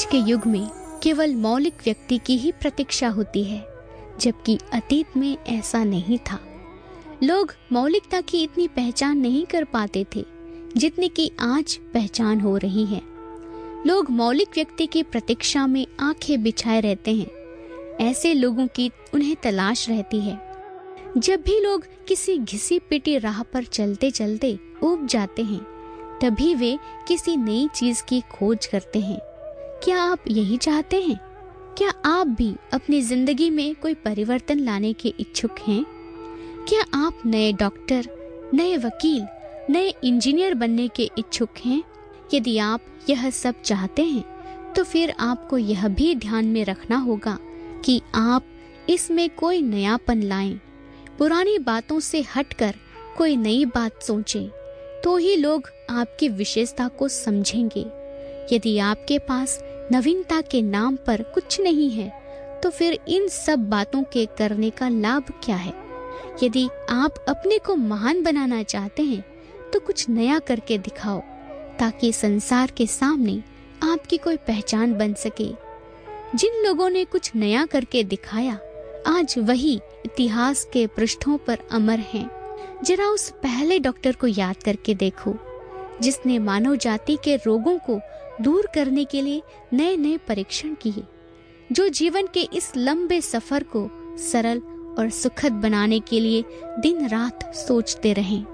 आज के युग में केवल मौलिक व्यक्ति की ही प्रतीक्षा होती है, जबकि अतीत में ऐसा नहीं था। लोग मौलिकता की इतनी पहचान नहीं कर पाते थे जितनी कि आज पहचान हो रही है। लोग मौलिक व्यक्ति की प्रतीक्षा में आंखें बिछाए रहते हैं। ऐसे लोगों की उन्हें तलाश रहती है। जब भी लोग किसी घिसी पिटी राह पर चलते चलते ऊब जाते हैं, तभी वे किसी नई चीज की खोज करते हैं। क्या आप यही चाहते हैं? क्या आप भी अपनी जिंदगी में कोई परिवर्तन लाने के इच्छुक हैं? क्या आप नए डॉक्टर, नए वकील, नए इंजीनियर बनने के इच्छुक हैं? यदि आप यह सब चाहते हैं, तो फिर आपको यह भी ध्यान में रखना होगा कि आप इसमें कोई नयापन लाएं। पुरानी बातों से हटकर कोई नई बात सोचें, तो ही लोग आपकी विशेषता को समझेंगे। यदि आपके पास नवीनता के नाम पर कुछ नहीं है, तो फिर इन सब बातों के करने का लाभ क्या है? यदि आप अपने को महान बनाना चाहते हैं, तो कुछ नया करके दिखाओ, ताकि संसार के सामने आपकी कोई पहचान बन सके। जिन लोगों ने कुछ नया करके दिखाया, आज वही इतिहास के पृष्ठों पर अमर हैं। जरा उस पहले डॉक्टर को याद करके देखो, जिसने मानव जाति के रोगों को दूर करने के लिए नए नए परीक्षण किए, जो जीवन के इस लंबे सफर को सरल और सुखद बनाने के लिए दिन रात सोचते रहें।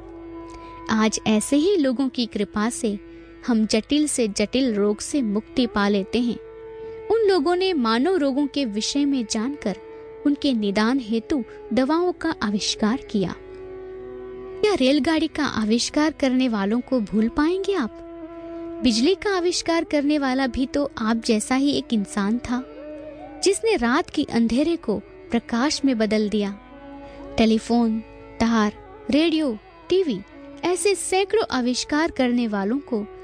आज ऐसे ही लोगों की कृपा से हम जटिल से जटिल रोग से मुक्ति पा लेते हैं। उन लोगों ने मानव रोगों के विषय में जानकर उनके निदान हेतु दवाओं का आविष्कार किया। क्या रेलगाड़ी का आविष्कार करने वालों को भूल पाएंगे आप? बिजली का आविष्कार करने वाला भी तो आप जैसा ही एक इंसान था, जिसने रात की अंधेरे को प्रकाश में बदल दिया। टेलीफोन, तार, रेडियो, टीवी, ऐसे सैकड़ों आविष्कार करने वालों को